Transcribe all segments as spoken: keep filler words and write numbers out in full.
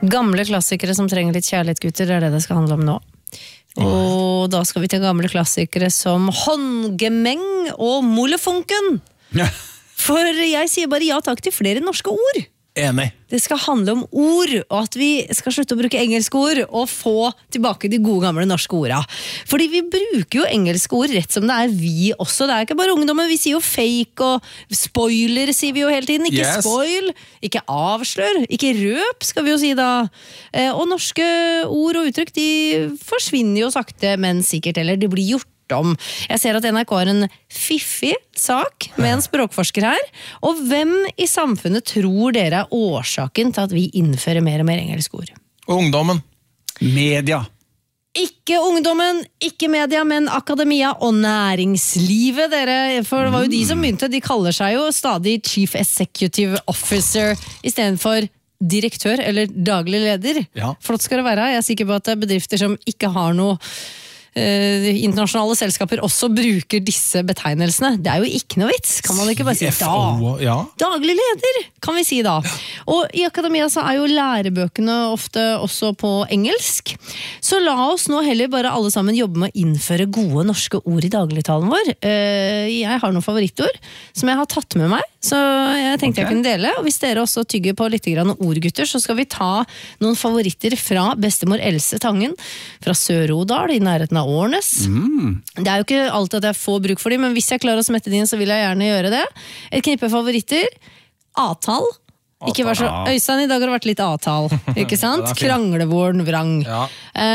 Gamle klassikere som trenger litt kjærlighet, gutter, det er det det skal handle om nå. Og da skal vi til gamle klassikere som Håndgemeng og Molefonken. Ja. For jeg sier bare ja takk til flere norske ord. Enig. Det skal handle om ord, og at vi skal slutte å bruke engelske ord og få tilbake de gode gamle norske orda. Fordi vi bruker jo engelske ord rett som det er vi også. Det er ikke bare ungdommer, vi sier jo fake og spoiler sier vi jo hele tiden. Ikke Yes. spoil, ikke avslør, ikke røp skal vi jo si da. Eh, Og norske ord og uttrykk de forsvinner jo sakte, men sikkert, eller de blir gjort om. Jeg ser at N R K har en fiffig sak med en språkforsker her, og hvem i samfunnet tror dere er årsaken til at vi innfører mer og mer engelske ord? Og ungdommen. Media. Ikke ungdommen, ikke media, men akademia og næringslivet, dere. For det var jo de som begynte, de kaller seg jo stadig Chief Executive Officer i stedet for direktør eller daglig leder. Ja. Flott skal det være. Jeg er sikker på at det er bedrifter som ikke har noe Uh, internasjonale selskaper også bruker disse betegnelsene. Det er jo ikke noe vits, kan man ikke bare si F O, da. ja. Daglig leder, kan vi si da. Og i akademia så er jo lærebøkene ofte også på engelsk. Så la oss nå heller bare alle sammen jobbe med å innføre gode norske ord i dagligtalen vår. Uh, jeg har noen favorittord som jeg har tatt med meg, så jeg tenkte Ok. jeg kunne dele. Og hvis dere også tygger på litt grann ord, gutter, så skal vi ta noen favoritter fra bestemor Else Tangen, fra Sør-Odal, i nærheten av Årnes. Mm. Det er jo ikke alltid at jeg får bruk for dem, men hvis jeg klarer å smette dem, så vil jeg gjerne gjøre det. Et knippe favoritter. Atal. Ikke vær så... Atal, ja. Øystein, i dag har det vært litt atal, ikke sant? Ja, det er fint. Kranglevorn, vrang. Ja.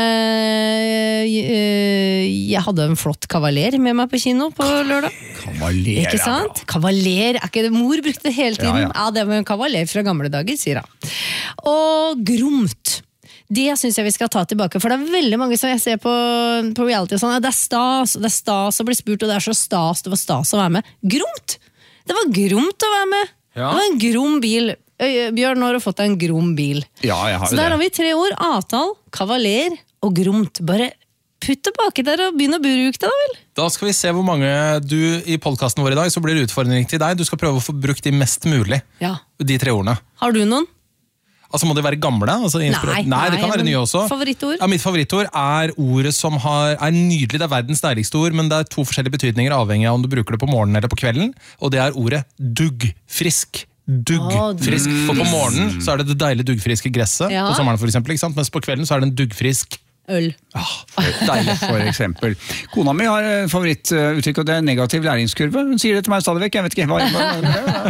Eh, eh, jeg hadde en flott kavaler med meg på kino på lørdag. Kavaler Ikke sant? Kavaler, er ikke det mor brukte det hele tiden? Ja, Ja, ja. det var en kavaler fra gamle dager, sier han. Og gromt. Det synes jeg vi skal ta tilbake, for det er veldig mange som jeg ser på, på reality og sånn, det er stas, det er stas å bli spurt, og det er så stas, det var stas å være med. Gromt! Det var gromt å være med. Ja. Det var en grom bil. Øy, Bjørn, nå har du fått deg en grom bil. Ja, jeg har Så jo der har det. vi tre ord, avtal, kavaler og gromt. Bare putt det baki der og begynn å bruke det da vel. Da skal vi se hvor mange du i podcasten vår i dag, så blir det utfordring til deg. Du skal prøve å få brukt de mest mulig, Ja. de tre ordene. Har du noen? Altså må de være gamle? Altså inspira- Nei, nei, det kan nei, være men nye også. favorittord? Ja, mitt favorittord er ordet som har, er nydelig, det er verdens deiligste ord, men det er to forskjellige betydninger avhengig av om du bruker det på morgenen eller på kvelden, og det er ordet duggfrisk. Duggfrisk. For på morgenen så er det det deilige duggfriske gresset, Ja. på sommeren for eksempel, ikke sant? Mens på kvelden så er det en duggfrisk. Øl. Ah, deilig. For eksempel. Kona mi har eh, favorittuttrykk, og det er negativ læringskurve. Hun sier det til meg stadig vekk. Jeg vet ikke hva, hva, hva, hva.